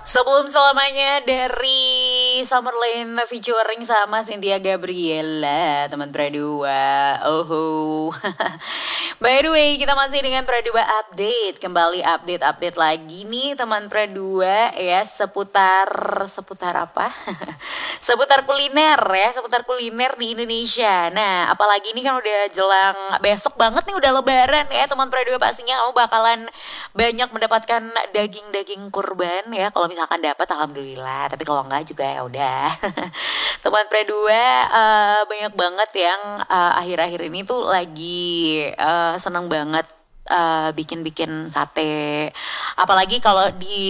Sebelum selamanya dari Summerlin featuring sama Cynthia Gabriela, teman Pradua. Oh, by the way, kita masih dengan Pradua update. Kembali update lagi nih teman Pradua ya, seputar apa? Seputar kuliner ya, seputar kuliner di Indonesia. Nah, apalagi ini kan udah jelang besok banget nih, udah Lebaran ya teman Pradua, pastinya kamu bakalan banyak mendapatkan daging-daging kurban ya. Kalau misalkan dapat alhamdulillah, tapi kalau enggak juga ya udah. Teman Pradua banyak banget yang akhir-akhir ini tuh lagi seneng banget bikin-bikin sate, apalagi kalau di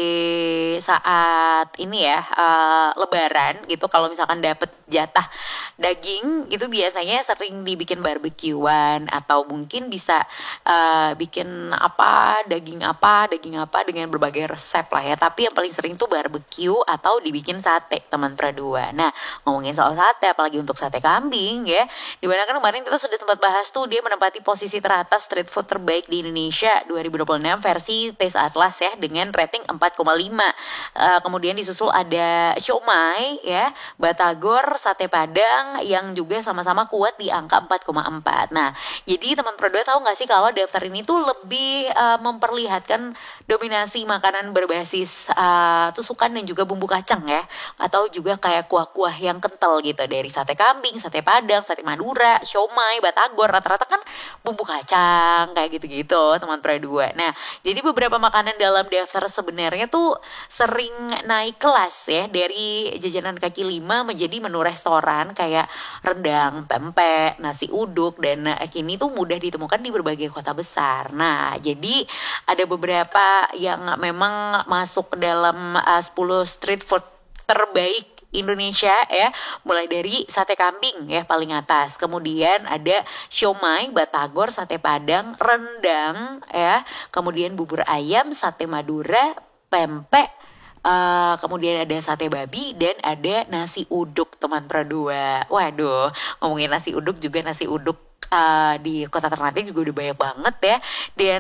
saat ini ya Lebaran gitu. Kalau misalkan dapet jatah daging itu biasanya sering dibikin barbekyuan, atau mungkin bisa bikin daging apa dengan berbagai resep lah ya. Tapi yang paling sering tuh barbecue atau dibikin sate teman Pradua. Nah, ngomongin soal sate, apalagi untuk sate kambing ya, dimana kan kemarin kita sudah sempat bahas tuh, dia menempati posisi teratas street food terbaik di Indonesia 2026 versi Taste Atlas ya, dengan rating 4,5. Kemudian disusul ada siomay ya, batagor, sate padang yang juga sama-sama kuat di angka 4,4. Nah, jadi teman Pradua tahu nggak sih kalau daftar ini tuh lebih memperlihatkan dominasi makanan berbasis tusukan dan juga bumbu kacang ya, atau juga kayak kuah-kuah yang kental gitu, dari sate kambing, sate padang, sate madura, siomay, batagor, rata-rata kan bumbu kacang kayak gitu-gitu teman Pradua. Nah, jadi beberapa makanan dalam daftar sebenarnya tuh sering naik kelas ya, dari jajanan kaki lima menjadi menu restoran kayak rendang, pempek, nasi uduk, dan kini tuh mudah ditemukan di berbagai kota besar. Nah, jadi ada beberapa yang memang masuk ke dalam 10 street food terbaik Indonesia ya, mulai dari sate kambing ya paling atas, kemudian ada siomay, batagor, sate padang, rendang ya, kemudian bubur ayam, sate madura, pempek, kemudian ada sate babi, dan ada nasi uduk teman Pradua. Waduh, ngomongin nasi uduk, juga nasi uduk di Kota Ternate juga udah banyak banget ya, dan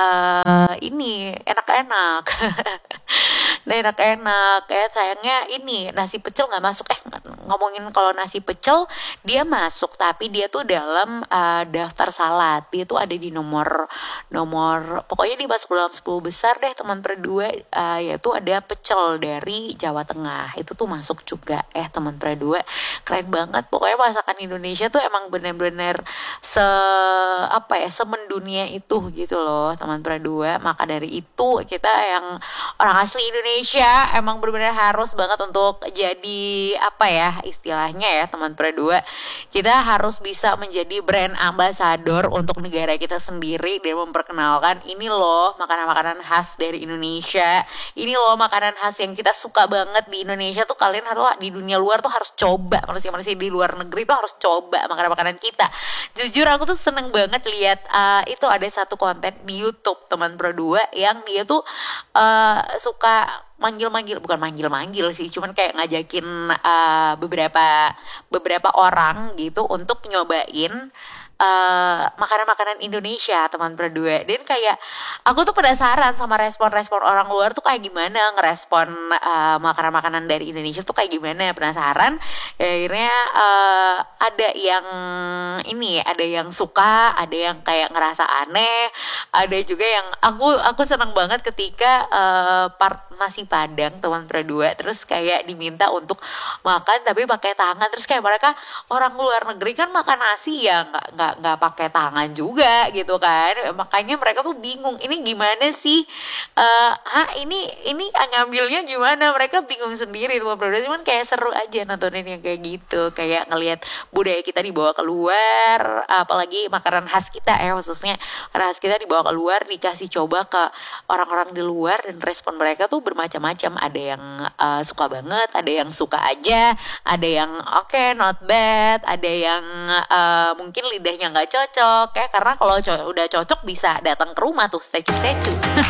ini enak-enak. Dan enak-enak ya. Sayangnya ini nasi pecel nggak masuk. Ngomongin kalau nasi pecel, dia masuk, tapi dia tuh dalam daftar salad. Dia tuh ada di nomor pokoknya dia masuk dalam 10 besar deh teman Pradua. Yaitu ada pecel dari Jawa Tengah, itu tuh masuk juga teman Pradua. Keren banget pokoknya, masakan Indonesia tuh emang bener-bener semendunia itu gitu loh teman Pradua. Maka dari itu kita yang orang asli Indonesia emang benar-benar harus banget untuk jadi istilahnya ya teman Pradua, kita harus bisa menjadi brand ambassador untuk negara kita sendiri, dan memperkenalkan ini loh makanan-makanan khas dari Indonesia, ini loh makanan khas yang kita suka banget di Indonesia tuh. Kalian harus di dunia luar tuh harus coba, manusia-manusia di luar negeri tuh harus coba makanan-makanan kita. Jujur aku tuh seneng banget lihat itu ada satu konten di YouTube teman Pradua yang dia tuh suka bukan manggil sih, cuman kayak ngajakin beberapa orang gitu untuk nyobain makanan-makanan Indonesia teman Pradua. Dan kayak aku tuh penasaran sama respon-respon orang luar tuh kayak gimana ngerespon makanan-makanan dari Indonesia tuh kayak gimana, penasaran. Akhirnya ada yang suka, ada yang kayak ngerasa aneh, ada juga yang aku senang banget ketika part nasi padang teman Pradua, terus kayak diminta untuk makan tapi pakai tangan, terus kayak mereka orang luar negeri kan makan nasi ya nggak pakai tangan juga gitu kan, makanya mereka tuh bingung ini gimana sih, ini ngambilnya gimana, mereka bingung sendiri teman Pradua. Cuman kayak seru aja nontonin yang kayak gitu, kayak ngelihat budaya kita dibawa keluar, apalagi makanan khas kita khususnya makanan khas kita dibawa keluar, dikasih coba ke orang-orang di luar, dan respon mereka tuh bermacam-macam. Ada yang suka banget, ada yang suka aja, ada yang oke, not bad, ada yang mungkin lidahnya nggak cocok ya, karena kalau udah cocok bisa datang ke rumah tuh statue-statue.